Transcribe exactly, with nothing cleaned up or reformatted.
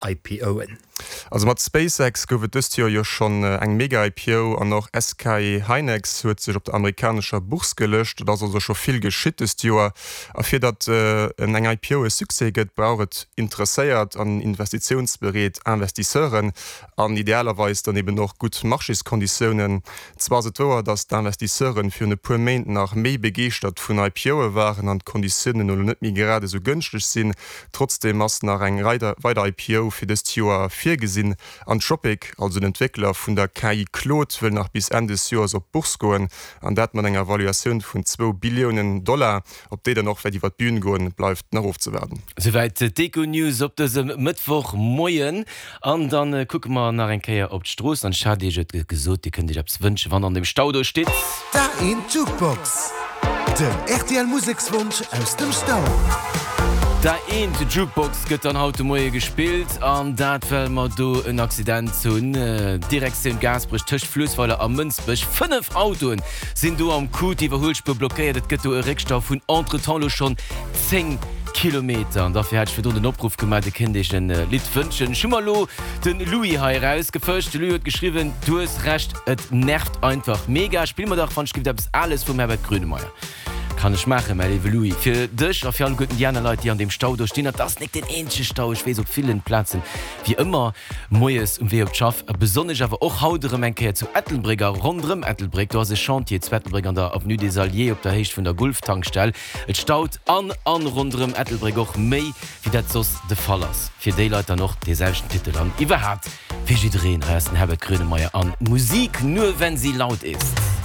I P Oen. Also mat SpaceX goufet dëst Jo jo schon äh, eng Mega-I P O an noch S K Hynix huet sech op der amerikanischer Buchs gelecht, dats also schon viel geschittest Joer a fir dat äh, en eng I P O e Suseget bauet interesséiert an Investitionsbereet Investisseuren an idealerweis daneben noch gut Marschiskonditionen. Zwar se toer, dats d'Investisseuren fir ne puer Mainint nach méi begeert vun I P O waren an Konditionen oder net mi gerade so günstig sinn, trotzdem ass nach eng weiter I P O fir des Joer vier gesinn an Tropic, also den Entwickler vun der K I Claude will nach bis Ende des Jahres op Buchs goen, an dat man eng Evaluation vun zwei Billionen Dollar, op de noch wer die wat Bühnen goen bleibt nachruf zu werden. Soweit äh, Deko News op das Mittwoch moien an dann äh, guck mal nach en Käier op Stroß an Schade gesot, die können dich abs wünsch, wann an dem Staudo steht. Da in Jukebox. Den R T L Musikswunsch aus dem Stau. Da een de Jukebox gëtt an Automoie gespielt an dat well mat do en Accident zun äh, Direktion Gasbrich Tischflussfaller am Münzbech fünf Autoen sind du am Kut iwwerhulschpe blockéiert, et gëtt e Rickstoff vun Entretanlo schon zehn Kilometer an dafür hat fir du den Opruf gemacht de kindchen äh, Lied wünschen Schummerlo den Louis ha rausgefcht Louis hat geschrieben du hast recht et nervt einfach mega Spiel man doch van gibt alles vum Herbert Grünemeier. Kann ich machen, mein lieber Louis. Für dich und für alle guten Jana Leute, die an dem Stau durchstehen, das ist nicht den einzigen Stau, ich weiß auf vielen Plätzen. Wie immer, Neues und wie Schaff, besonders aber auch haudere Menke zu Ettelbrigger, rundrum Ettelbrigg, da ist ein Chantier zu Ettelbrigg an der Avenue des Alliés, auf der Höhe von der Golftankstelle. Es staut an, an rundrum Ettelbrigg auch mehr, wie das sonst der Fall ist. Für die Leute noch die selbst Titel an. Überhaupt, wie sie drehen, heißt Herbert Grönemeyer an. Musik nur, wenn sie laut ist.